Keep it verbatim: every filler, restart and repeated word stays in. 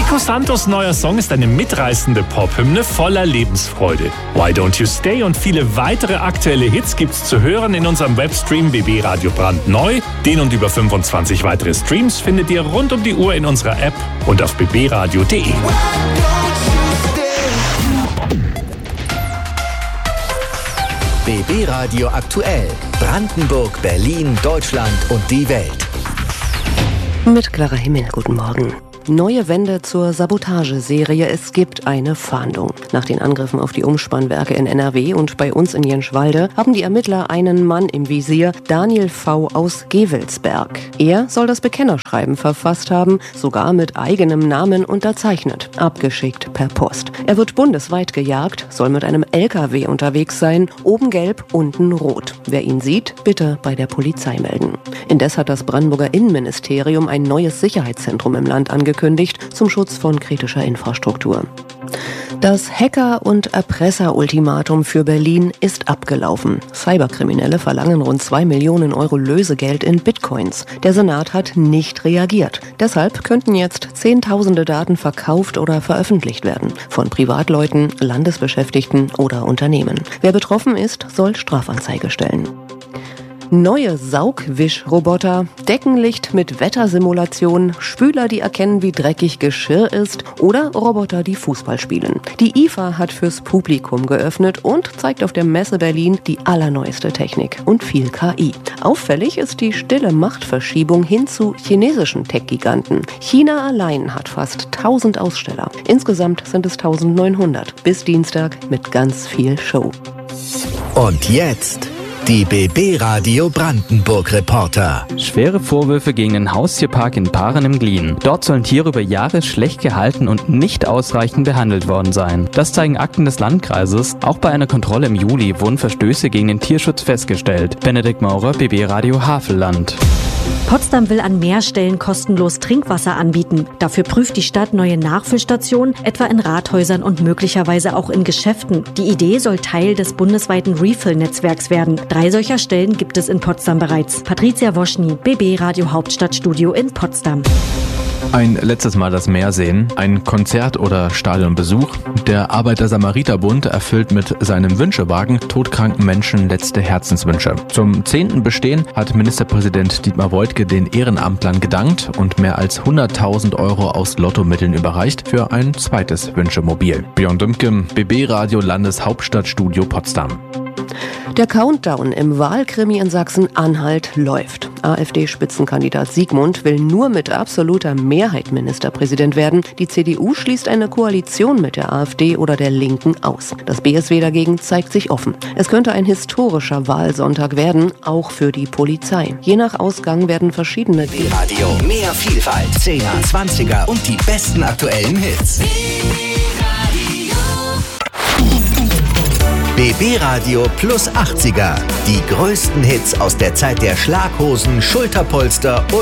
Nico Santos' neuer Song ist eine mitreißende Pop-Hymne voller Lebensfreude. Why Don't You Stay und viele weitere aktuelle Hits gibt's zu hören in unserem Webstream B B Radio brandneu. Den und über fünfundzwanzig weitere Streams findet ihr rund um die Uhr in unserer App und auf b b radio punkt d e. B B Radio aktuell. Brandenburg, Berlin, Deutschland und die Welt. Mit Clara Himmel, guten Morgen. Neue Wende zur Sabotageserie. Es gibt eine Fahndung. Nach den Angriffen auf die Umspannwerke in N R W und bei uns in Jenschwalde haben die Ermittler einen Mann im Visier, Daniel V. aus Gevelsberg. Er soll das Bekennerschreiben verfasst haben, sogar mit eigenem Namen unterzeichnet, abgeschickt per Post. Er wird bundesweit gejagt, soll mit einem L K W unterwegs sein, oben gelb, unten rot. Wer ihn sieht, bitte bei der Polizei melden. Indes hat das Brandenburger Innenministerium ein neues Sicherheitszentrum im Land angekündigt, zum Schutz von kritischer Infrastruktur. Das Hacker- und Erpresser-Ultimatum für Berlin ist abgelaufen. Cyberkriminelle verlangen rund zwei Millionen Euro Lösegeld in Bitcoins. Der Senat hat nicht reagiert. Deshalb könnten jetzt Zehntausende Daten verkauft oder veröffentlicht werden. Von Privatleuten, Landesbeschäftigten oder Unternehmen. Wer betroffen ist, soll Strafanzeige stellen. Neue Saugwischroboter, Deckenlicht mit Wettersimulation, Spüler, die erkennen, wie dreckig Geschirr ist oder Roboter, die Fußball spielen. Die I F A hat fürs Publikum geöffnet und zeigt auf der Messe Berlin die allerneueste Technik und viel K I. Auffällig ist die stille Machtverschiebung hin zu chinesischen Tech-Giganten. China allein hat fast tausend Aussteller. Insgesamt sind es eintausendneunhundert. Bis Dienstag mit ganz viel Show. Und jetzt die B B Radio Brandenburg Reporter. Schwere Vorwürfe gegen den Haustierpark in Paaren im Glien. Dort sollen Tiere über Jahre schlecht gehalten und nicht ausreichend behandelt worden sein. Das zeigen Akten des Landkreises. Auch bei einer Kontrolle im Juli wurden Verstöße gegen den Tierschutz festgestellt. Benedikt Maurer, B B Radio Havelland. Potsdam will an mehr Stellen kostenlos Trinkwasser anbieten. Dafür prüft die Stadt neue Nachfüllstationen, etwa in Rathäusern und möglicherweise auch in Geschäften. Die Idee soll Teil des bundesweiten Refill-Netzwerks werden. Drei solcher Stellen gibt es in Potsdam bereits. Patricia Woschny, B B Radio Hauptstadtstudio in Potsdam. Ein letztes Mal das Meer sehen, ein Konzert oder Stadionbesuch. Der Arbeiter-Samariter-Bund erfüllt mit seinem Wünschewagen todkranken Menschen letzte Herzenswünsche. Zum zehnten Bestehen hat Ministerpräsident Dietmar Woidke den Ehrenamtlern gedankt und mehr als hunderttausend Euro aus Lottomitteln überreicht für ein zweites Wünschemobil. Björn Dümke, B B Radio Landeshauptstadtstudio Potsdam. Der Countdown im Wahlkrimi in Sachsen-Anhalt läuft. AfD-Spitzenkandidat Siegmund will nur mit absoluter Mehrheit Ministerpräsident werden. Die C D U schließt eine Koalition mit der AfD oder der Linken aus. Das B S W dagegen zeigt sich offen. Es könnte ein historischer Wahlsonntag werden, auch für die Polizei. Je nach Ausgang werden verschiedene... B B Radio, mehr Vielfalt, zehner, zwanziger und die besten aktuellen Hits. B B Radio Plus achtziger. Die größten Hits aus der Zeit der Schlaghosen, Schulterpolster und